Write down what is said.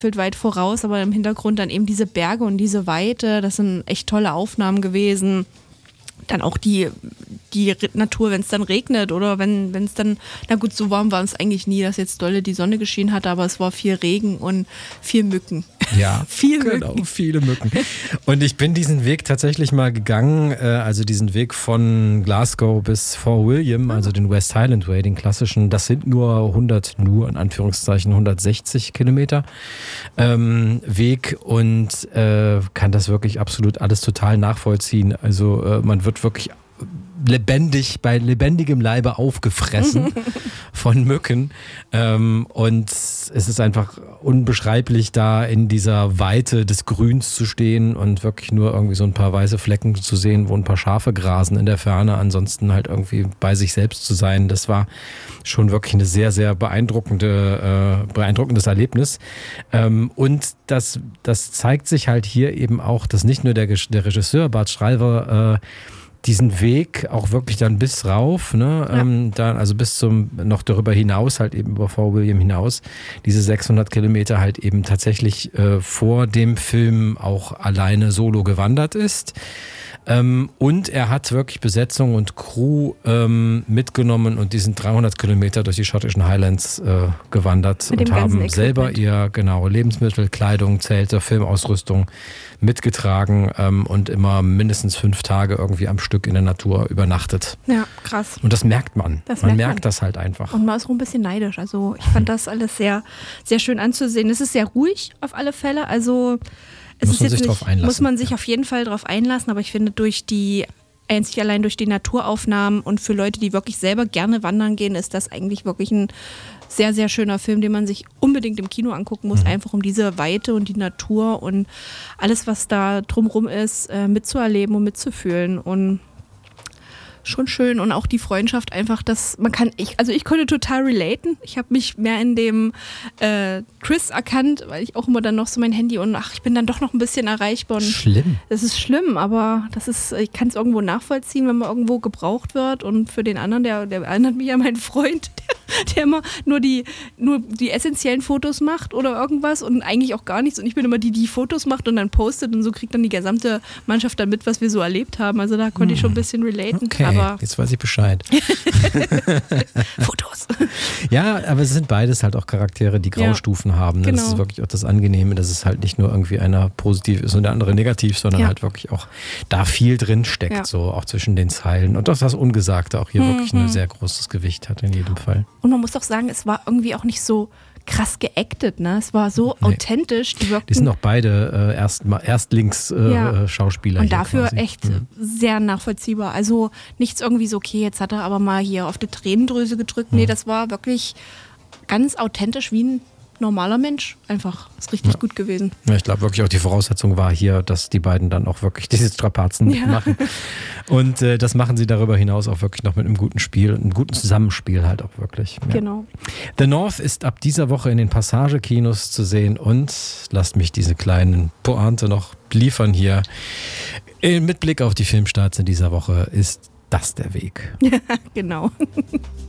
weit voraus, aber im Hintergrund dann eben diese Berge und diese Weite, das sind echt tolle Aufnahmen gewesen. Dann auch die Natur, wenn es dann regnet oder wenn es dann, na gut, so warm war es eigentlich nie, dass jetzt dolle die Sonne geschienen hat, aber es war viel Regen und viel Mücken. Ja, viele Mücken. Und ich bin diesen Weg tatsächlich mal gegangen, also diesen Weg von Glasgow bis Fort William, also den West Highland Way, den klassischen, das sind nur in Anführungszeichen 160 Kilometer Weg und kann das wirklich absolut alles total nachvollziehen. Also man wird wirklich bei lebendigem Leibe aufgefressen von Mücken. Und es ist einfach unbeschreiblich, da in dieser Weite des Grüns zu stehen und wirklich nur irgendwie so ein paar weiße Flecken zu sehen, wo ein paar Schafe grasen in der Ferne. Ansonsten halt irgendwie bei sich selbst zu sein. Das war schon wirklich eine sehr, sehr beeindruckendes Erlebnis. Und das zeigt sich halt hier eben auch, dass nicht nur der Regisseur Bart Schreiber diesen Weg auch wirklich dann bis rauf, ne, dann also bis zum, noch darüber hinaus, halt eben über Fort William hinaus, diese 600 Kilometer halt eben tatsächlich vor dem Film auch alleine solo gewandert ist. Und er hat wirklich Besetzung und Crew mitgenommen und die sind 300 Kilometer durch die schottischen Highlands gewandert und haben selber ihr Lebensmittel, Kleidung, Zelte, Filmausrüstung mitgetragen und immer mindestens 5 Tage irgendwie am Stück in der Natur übernachtet. Ja, krass. Und das merkt man. Man merkt das halt einfach. Und man ist auch ein bisschen neidisch. Also ich fand das alles sehr, sehr schön anzusehen. Es ist sehr ruhig auf alle Fälle. Also muss man sich auf jeden Fall drauf einlassen, aber ich finde einzig allein durch die Naturaufnahmen und für Leute, die wirklich selber gerne wandern gehen, ist das eigentlich wirklich ein sehr, sehr schöner Film, den man sich unbedingt im Kino angucken muss, einfach um diese Weite und die Natur und alles, was da drumherum ist, mitzuerleben und mitzufühlen und schon schön und auch die Freundschaft einfach, dass ich konnte total relaten. Ich habe mich mehr in dem Chris erkannt, weil ich auch immer dann noch so mein Handy und ich bin dann doch noch ein bisschen erreichbar. Und schlimm. Das ist schlimm, aber ich kann es irgendwo nachvollziehen, wenn man irgendwo gebraucht wird und für den anderen, der erinnert mich an meinen Freund, der immer nur die essentiellen Fotos macht oder irgendwas und eigentlich auch gar nichts und ich bin immer die Fotos macht und dann postet und so kriegt dann die gesamte Mannschaft dann mit, was wir so erlebt haben. Also da konnte ich schon ein bisschen relaten. Okay. Aber jetzt weiß ich Bescheid. Fotos. Ja, aber es sind beides halt auch Charaktere, die Graustufen haben. Ne? Genau. Das ist wirklich auch das Angenehme, dass es halt nicht nur irgendwie einer positiv ist und der andere negativ, sondern halt wirklich auch da viel drin steckt, so auch zwischen den Zeilen. Und das Ungesagte auch hier wirklich ein sehr großes Gewicht hat in jedem Fall. Und man muss doch sagen, es war irgendwie auch nicht so krass geactet, ne? Es war so authentisch. Die sind auch beide Erstlingsschauspieler. Und dafür quasi. Echt sehr nachvollziehbar. Also nichts irgendwie so, okay, jetzt hat er aber mal hier auf die Tränendrüse gedrückt. Nee, das war wirklich ganz authentisch wie ein normaler Mensch. Einfach, ist richtig gut gewesen. Ja, ich glaube wirklich auch die Voraussetzung war hier, dass die beiden dann auch wirklich diese Strapazen machen. Und das machen sie darüber hinaus auch wirklich noch mit einem guten Spiel, einem guten Zusammenspiel halt auch wirklich. Ja. Genau. The North ist ab dieser Woche in den Passage-Kinos zu sehen und lasst mich diese kleinen Pointe noch liefern hier. Mit Blick auf die Filmstarts in dieser Woche ist das der Weg. Genau.